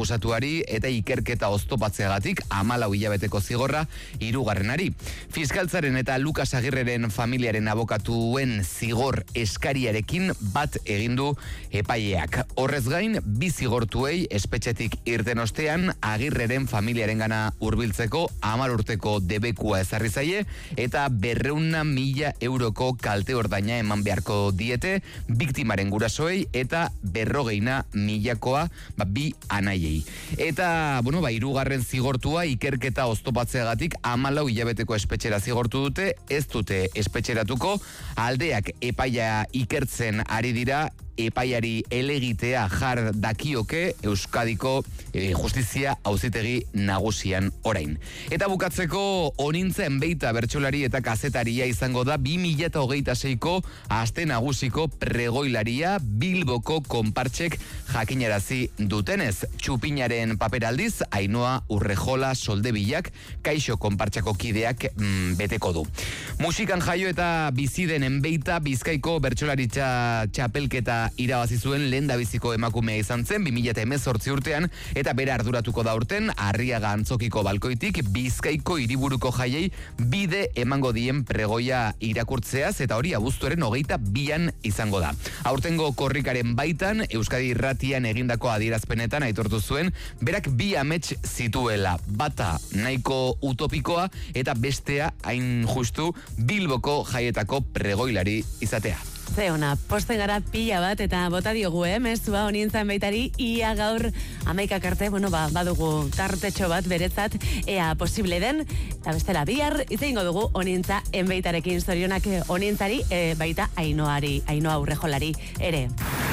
akusatuari eta ikerketa oztopatzeagatik 14 hilabeteko zigorra hirugarrenari. Fiskaltzaren eta Lukas Agirreren familiaren abokatuen zigor eskariarekin bat egin du epaileak. Horrez gain, bi zigortuei espetxetik irten ostean Agirreren familiarengana hurbiltzeko 10 urteko debekua ezarri zaie eta 200.000 euroko kalte ordaina eman beharko diete biktimaren gurasoei eta 40.000koa bi anaiei. Eta, hirugarren zigortua ikerketa oztopatzeagatik 14 hilabeteko espetxera zigortu dute, ez dute espetxeratuko, aldeak epaia ikertzen ari dira, epaiari elegitea jar dakioke Euskadiko justizia auzitegi nagusian orain. Eta bukatzeko Onintza Enbeita bertsolari eta kazetaria izango da 2026ko aste nagusiko pregoilaria Bilboko konpartsek jakinarazi dutenez. Txupinaren paperaldiz Ainhoa Urrejola Soldebilak Kaixo konpartsako kideak beteko du. Musikan jaio eta bizi den Enbeita Bizkaiko bertsolaritza txapelketa irabazi zuen lehendabiziko emakumea izan zen 2018 urtean eta bera arduratuko da urten Arriaga Antzokiko balkoitik Bizkaiko hiriburuko jaiei bide emango dien pregoia irakurtzeaz eta hori abuztuaren 22an izango da. Aurtengo korrikaren baitan Euskadi Irratian egindako adierazpenetan aitortu zuen berak bi amets zituela, bata nahiko utopikoa eta bestea hain justu Bilboko jaietako pregoilari izatea. Zeona, posten gara pila bat eta bota diogu, mezua Onintza Enbeitari ia gaur 11 arte, badugu tartetxo bat beretzat, ea posible den, eta bestela bihar, izango dugu Onintza Enbeitarekin zorionak Onintzari, baita Ainhoa Urrejolari ere.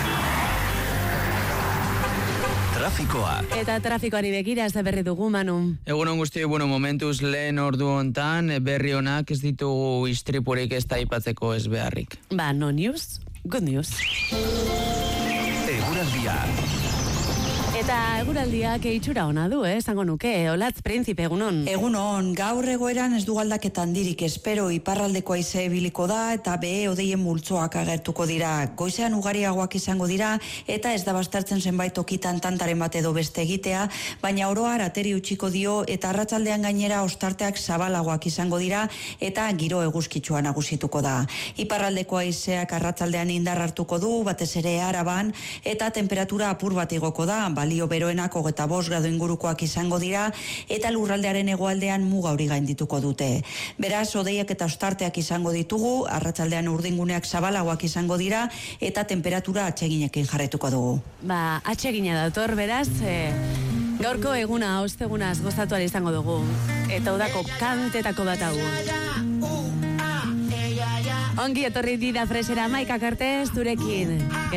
Trafikoa. Eta trafikoari begira ze berri dugu, Manu. Egunon guzti, momentuz lehen ordu hontan berri honak ez ditugu istripurik ez da aipatzeko ez beharrik. No news, good news. Eguraldia. Eta eguraldiak itxura ona du, esango nuke. Olatz Printzipe, egunon. Egunon, gaur egoeran ez du aldaketa handirik espero, iparraldeko haize ibiliko da eta behe odeien multzoak agertuko dira. Goizean ugariagoak izango dira eta ez da bastartzen zenbait tokitan tantaren bat edo beste egitea, baina oroar ateri utziko dio eta arratsaldean gainera ostarteak zabalagoak izango dira eta giro eguzkitsua nagusituko da. Iparraldeko haizeak arratsaldean indar hartuko du, batez ere Araban, eta temperatura apur bat igoko da, balio beroenak 25 gradu ingurukoak izango dira eta lurraldearen hegoaldean muga hori gaindituko dute. Beraz, hodeiak eta ostarteak izango ditugu, arratsaldean urdinguneak zabalagoak izango dira eta temperatura atseginekin jarraituko dugu. Atsegina dator, beraz, gaurko eguna, ostegunaz gozatu izango dugu. Eta udako kantetako bat hau. Ongi etorri Dida Fresera 11 arte zurekin.